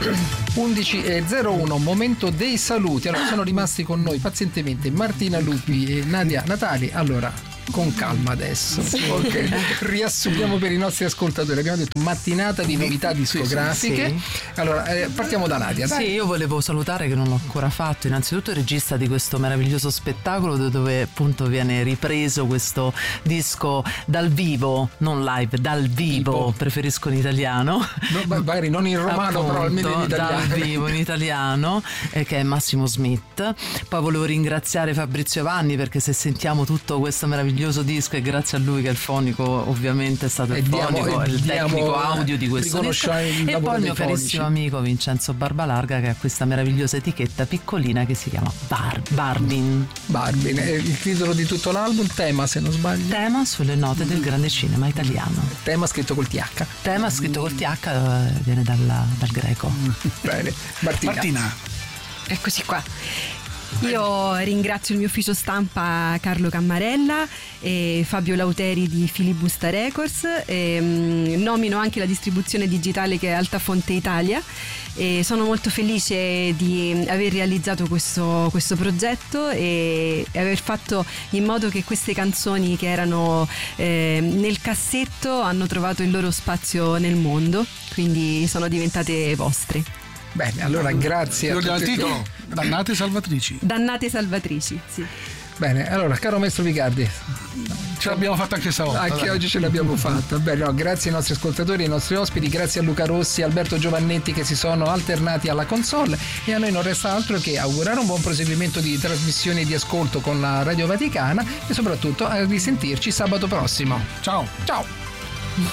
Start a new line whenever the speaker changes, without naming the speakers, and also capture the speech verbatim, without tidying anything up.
undici e zero uno, momento dei saluti. Allora, sono rimasti con noi pazientemente Martina Lupi e Nadia Natali. Allora, con calma adesso, ok, riassumiamo per i nostri ascoltatori. Abbiamo detto mattinata di novità discografiche.
Sì, sì.
Allora, eh, partiamo da Nadia. Dai.
Sì, io volevo salutare, che non l'ho ancora fatto, innanzitutto il regista di questo meraviglioso spettacolo dove appunto viene ripreso questo disco dal vivo, non live, dal vivo, tipo. Preferisco in italiano,
no, magari non in romano, appunto, però almeno in italiano,
dal vivo in italiano, eh, che è Massimo Smith. Poi volevo ringraziare Fabrizio Vanni, perché se sentiamo tutto questo meraviglioso disco è grazie a lui, che è il fonico, ovviamente è stato il
diamo,
fonico, il
diamo,
tecnico audio di questo disco, e poi il mio carissimo amico Vincenzo Barbalarga, che ha questa meravigliosa etichetta piccolina che si chiama Bar- Barbin.
Barbin è il titolo di tutto l'album, Tema, se non sbaglio.
Tema sulle note del grande cinema italiano.
Tema scritto col T H.
Tema scritto col T H, viene dalla, dal greco.
Bene. Martina.
Martina.
Eccoci qua. Io ringrazio il mio ufficio stampa Carlo Cammarella e Fabio Lauteri di Filibusta Records, e, um, nomino anche la distribuzione digitale che è Altafonte Italia, e sono molto felice di aver realizzato questo, questo progetto e aver fatto in modo che queste canzoni che erano eh, nel cassetto hanno trovato il loro spazio nel mondo, quindi sono diventate vostre.
Bene, allora grazie a tutti.
Il titolo, Dannate Salvatrici.
Dannate Salvatrici, sì.
Bene, allora caro maestro Vicardi,
ce l'abbiamo fatta anche stavolta.
Anche
dai.
oggi ce l'abbiamo fatta. Bene, no, grazie ai nostri ascoltatori, ai nostri ospiti, grazie a Luca Rossi e Alberto Giovannetti che si sono alternati alla console, e a noi non resta altro che augurare un buon proseguimento di trasmissione e di ascolto con la Radio Vaticana, e soprattutto a risentirci sabato prossimo.
Ciao.
Ciao.